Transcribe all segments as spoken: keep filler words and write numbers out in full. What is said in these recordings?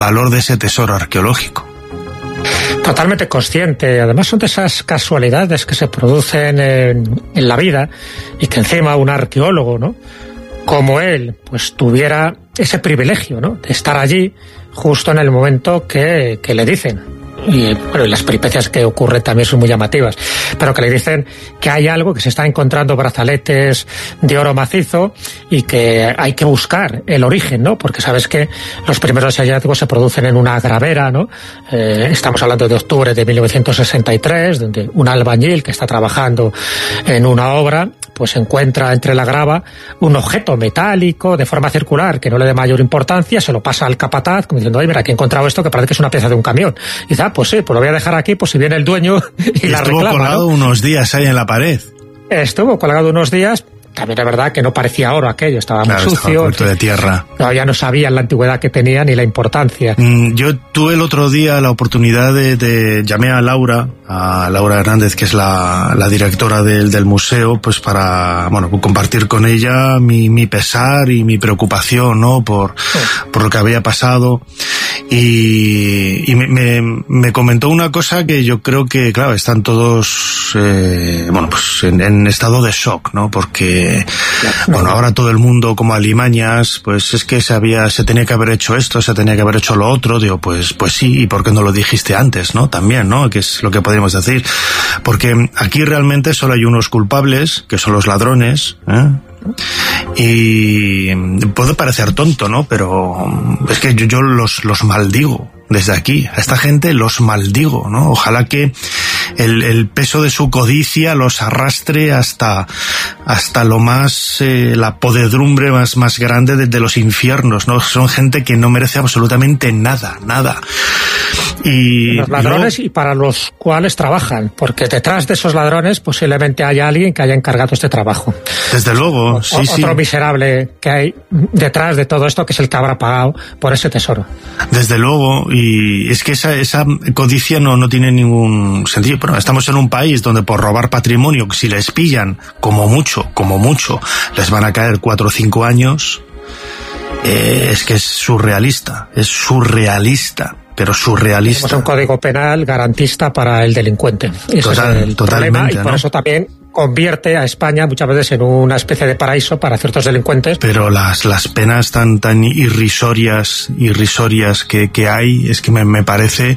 valor de ese tesoro arqueológico. Totalmente consciente. Además son de esas casualidades que se producen en, en la vida y que encima un arqueólogo, ¿no?, como él, pues tuviera ese privilegio, ¿no?, de estar allí justo en el momento que, que le dicen. Y bueno, las peripecias que ocurren también son muy llamativas, pero que le dicen que hay algo, que se está encontrando brazaletes de oro macizo y que hay que buscar el origen, ¿no? Porque sabes que los primeros hallazgos se producen en una gravera, ¿no? Eh, estamos hablando de octubre de mil novecientos sesenta y tres, donde un albañil que está trabajando en una obra pues encuentra entre la grava un objeto metálico de forma circular que no le dé mayor importancia, se lo pasa al capataz como diciendo, oye, mira, aquí he encontrado esto que parece que es una pieza de un camión. Y dice, ah, pues sí, pues lo voy a dejar aquí, pues si viene el dueño y, y la reclama. Estuvo colgado, ¿no?, unos días ahí en la pared. Estuvo colgado unos días. También es verdad que no parecía oro aquello, estaba claro, muy sucio. Estaba cubierto de tierra. Todavía no sabían la antigüedad que tenía ni la importancia. Mm, yo tuve el otro día la oportunidad de, de llamé a Laura, a Laura Hernández, que es la, la directora del, del museo, pues para, bueno, compartir con ella mi, mi pesar y mi preocupación, ¿no?, por, sí. por lo que había pasado. Y, y me, me, me comentó una cosa que yo creo que, claro, están todos, eh, bueno, pues en, en estado de shock, ¿no? Porque, claro, bueno, ahora todo el mundo como alimañas, pues es que se había, se tenía que haber hecho esto, se tenía que haber hecho lo otro. Digo, pues, pues sí, ¿y por qué no lo dijiste antes, no? También, ¿no? Que es lo que podríamos decir. Porque aquí realmente solo hay unos culpables, que son los ladrones, ¿eh? Y puede parecer tonto, ¿no? Pero es que yo, yo los, los maldigo desde aquí. A esta gente los maldigo, ¿no? Ojalá que el, el peso de su codicia los arrastre hasta, hasta lo más, eh, la podredumbre más, más grande de, de los infiernos, ¿no? Son gente que no merece absolutamente nada, nada. Y los ladrones y, luego, y para los cuales trabajan, porque detrás de esos ladrones posiblemente haya alguien que haya encargado este trabajo. Desde luego, o, sí, otro sí. Otro miserable que hay detrás de todo esto, que es el que habrá pagado por ese tesoro. Desde luego, y es que esa, esa codicia no, no tiene ningún sentido. Pero estamos en un país donde por robar patrimonio, si les pillan, como mucho, como mucho, les van a caer cuatro o cinco años. Eh, es que es surrealista, es surrealista. Pero surrealista. Tenemos un código penal garantista para el delincuente. Ese Total, es el problema, y por ¿no? eso también convierte a España muchas veces en una especie de paraíso para ciertos delincuentes. Pero las, las penas tan, tan irrisorias, irrisorias que, que hay, es que me, me parece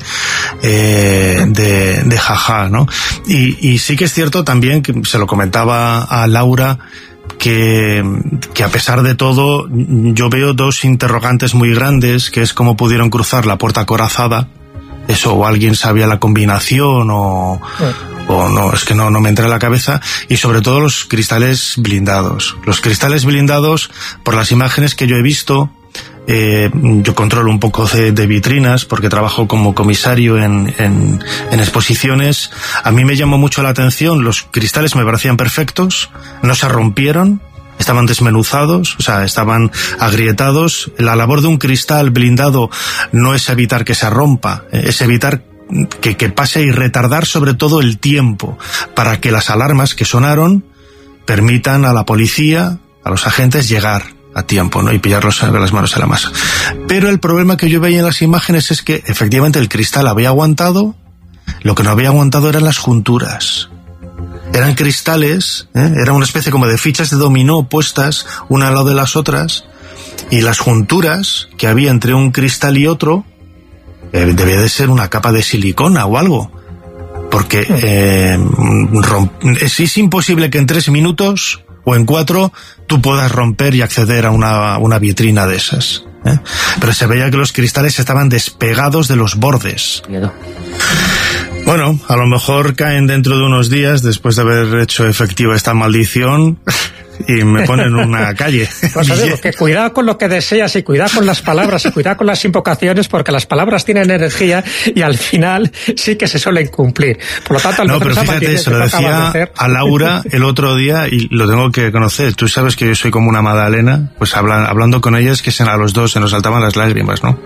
eh, de, de jaja, ¿no? Y, y sí que es cierto también, que se lo comentaba a Laura, que, que a pesar de todo yo veo dos interrogantes muy grandes, que es cómo pudieron cruzar la puerta acorazada. Eso, o alguien sabía la combinación, o, sí. o no, es que no, no me entra en la cabeza. Y sobre todo los cristales blindados. Los cristales blindados, por las imágenes que yo he visto, eh, yo controlo un poco de, de vitrinas, porque trabajo como comisario en, en, en exposiciones. A mí me llamó mucho la atención, los cristales me parecían perfectos, no se rompieron, estaban desmenuzados, o sea, estaban agrietados. La labor de un cristal blindado no es evitar que se rompa, es evitar que, que pase y retardar sobre todo el tiempo, para que las alarmas que sonaron permitan a la policía, a los agentes, llegar a tiempo, ¿no? Y pillarlos con las manos en la masa. Pero el problema que yo veía en las imágenes es que efectivamente el cristal había aguantado, lo que no había aguantado eran las junturas. Eran cristales, ¿eh? Era una especie como de fichas de dominó puestas una al lado de las otras, y las junturas que había entre un cristal y otro eh, debía de ser una capa de silicona o algo, porque eh, romp- es, es imposible que en tres minutos o en cuatro tú puedas romper y acceder a una, una vitrina de esas, ¿eh? Pero se veía que los cristales estaban despegados de los bordes. Miedo. Bueno, a lo mejor caen dentro de unos días, después de haber hecho efectiva esta maldición, y me ponen en una calle. Pues digo, que cuidado con lo que deseas, y cuidado con las palabras, y cuidado con las invocaciones, porque las palabras tienen energía y al final sí que se suelen cumplir. Por lo tanto, al no, pero fíjate, se lo decía a Laura el otro día, y lo tengo que conocer. Tú sabes que yo soy como una Madalena, pues hablan, hablando con ella es que a los dos se nos saltaban las lágrimas, ¿no?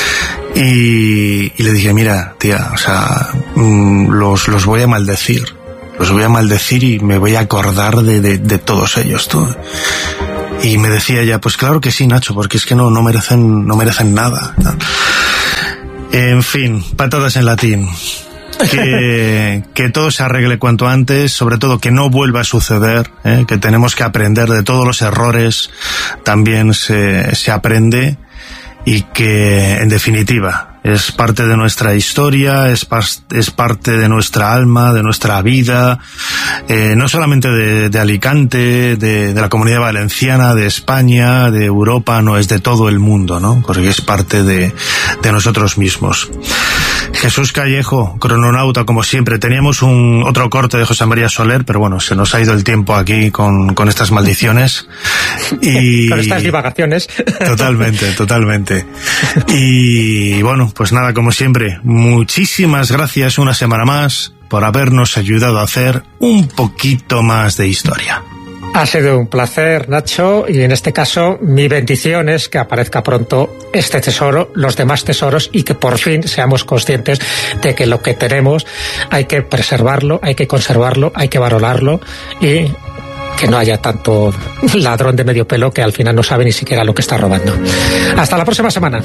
Y, y le dije, mira, tía, o sea, mmm, los, los voy a maldecir. Los voy a maldecir y me voy a acordar de, de, de todos ellos, tú. Y me decía ella, pues claro que sí, Nacho, porque es que no, no merecen, no merecen nada. En fin, patadas en latín. Que, que todo se arregle cuanto antes, sobre todo que no vuelva a suceder, ¿eh? Que tenemos que aprender de todos los errores, también se, se aprende, y que, en definitiva, es parte de nuestra historia, es, es parte de nuestra alma, de nuestra vida, eh, no solamente de, de Alicante, de, de la Comunidad Valenciana, de España, de Europa, no, es de todo el mundo, ¿no? Porque es parte de, de nosotros mismos. Jesús Callejo, crononauta, como siempre. Teníamos un otro corte de José María Soler, pero bueno, se nos ha ido el tiempo aquí con, con estas maldiciones. Y con estas divagaciones. Totalmente, totalmente. Y bueno, pues nada, como siempre, muchísimas gracias una semana más por habernos ayudado a hacer un poquito más de historia. Ha sido un placer, Nacho, y en este caso mi bendición es que aparezca pronto este tesoro, los demás tesoros, y que por fin seamos conscientes de que lo que tenemos hay que preservarlo, hay que conservarlo, hay que valorarlo, y que no haya tanto ladrón de medio pelo que al final no sabe ni siquiera lo que está robando. Hasta la próxima semana.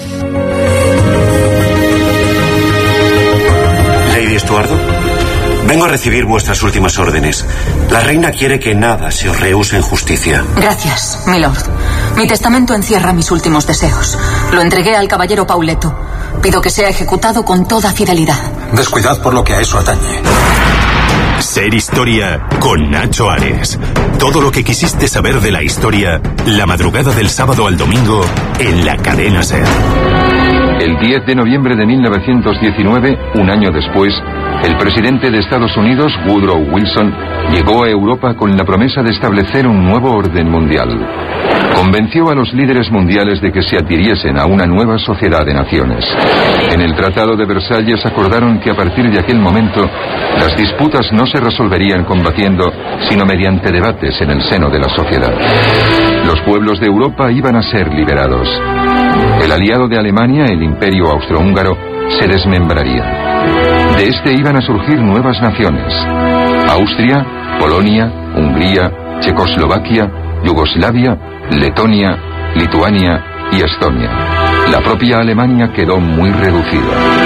Lady Estuardo, vengo a recibir vuestras últimas órdenes. La reina quiere que nada se os rehúse en justicia. Gracias, milord. Mi testamento encierra mis últimos deseos. Lo entregué al caballero Pauleto. Pido que sea ejecutado con toda fidelidad. Descuidad por lo que a eso atañe. Ser Historia con Nacho Ares. Todo lo que quisiste saber de la historia, la madrugada del sábado al domingo en la cadena SER. El diez de noviembre de mil novecientos diecinueve, un año después, el presidente de Estados Unidos, Woodrow Wilson, llegó a Europa con la promesa de establecer un nuevo orden mundial. Convenció a los líderes mundiales de que se adhiriesen a una nueva sociedad de naciones. En el Tratado de Versalles acordaron que a partir de aquel momento las disputas no se resolverían combatiendo, sino mediante debates en el seno de la sociedad. Los pueblos de Europa iban a ser liberados. El aliado de Alemania, el Imperio Austrohúngaro, se desmembraría. De este iban a surgir nuevas naciones: Austria, Polonia, Hungría, Checoslovaquia, Yugoslavia, Letonia, Lituania y Estonia. La propia Alemania quedó muy reducida.